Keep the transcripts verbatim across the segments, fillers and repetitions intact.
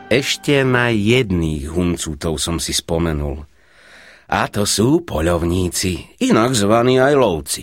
Ešte na jedných huncútov som si spomenul. A to sú poľovníci, inak zvaní aj lovci.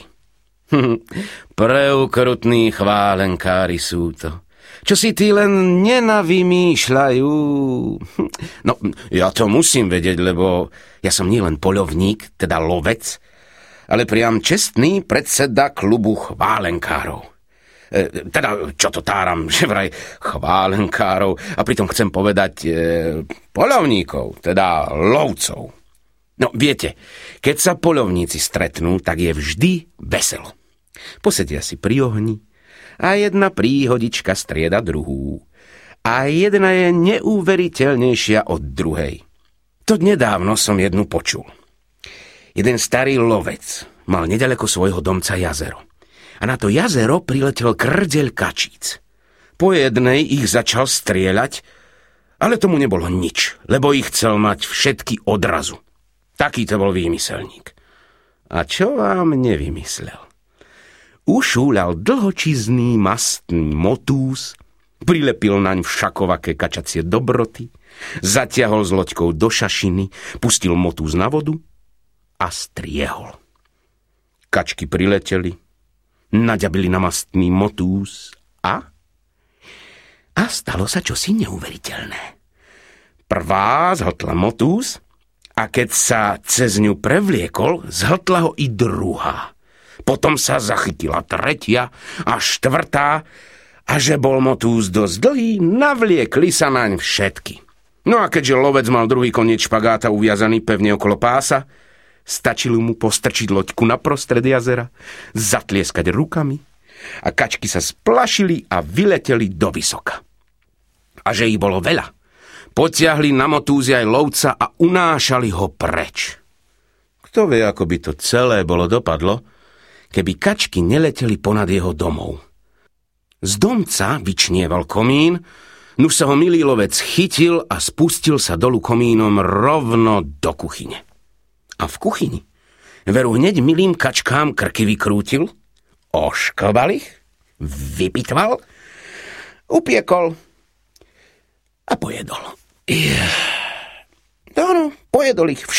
Preukrutní chválenkári sú to. Čo si tí len nenavymýšľajú. No, ja to musím vedieť, lebo ja som nielen poľovník, teda lovec, ale priam čestný predseda klubu chválenkárov. E, teda, čo to táram, že vraj chválenkárov, a pritom chcem povedať e, poľovníkov, teda lovcov. No, viete, keď sa poľovníci stretnú, tak je vždy veselo. Posedia si pri ohni a jedna príhodička strieda druhú. A jedna je neuveriteľnejšia od druhej. To nedávno som jednu počul. Jeden starý lovec mal nedaleko svojho domca jazero. A na to jazero priletel krdeľ kačíc. Po jednej ich začal strieľať, ale tomu nebolo nič, lebo ich chcel mať všetky odrazu. Taký to bol výmyselník. A čo vám nevymyslel? Ušúľal dlhočizný mastný motúz, prilepil naň všakovaké kačacie dobroty, zatiahol s loďkou do šašiny, pustil motúz na vodu a striehol. Kačky prileteli, naďabili na mastný motúz a... A stalo sa čosi neuveriteľné. Prvá zhltla motúz a keď sa cez ňu prevliekol, zhltla ho i druhá. Potom sa zachytila tretia a štvrtá a že bol motúz dosť dlhý, navliekli sa naň všetky. No a keďže lovec mal druhý koniec špagáta uviazaný pevne okolo pása, stačilo mu postrčiť loďku na prostred jazera, zatlieskať rukami a kačky sa splašili a vyleteli do vysoka. A že ich bolo veľa, potiahli na motúzi aj lovca a unášali ho preč. Kto vie, ako by to celé bolo dopadlo, keby kačky neleteli ponad jeho domov. Z domca vyčnieval komín, nuž sa ho milý lovec chytil a spustil sa dolu komínom rovno do kuchyne. A v kuchyni veru hneď milým kačkám krky vykrútil, ošklbal ich, vypitval, upiekol a pojedol. No, no, pojedol ich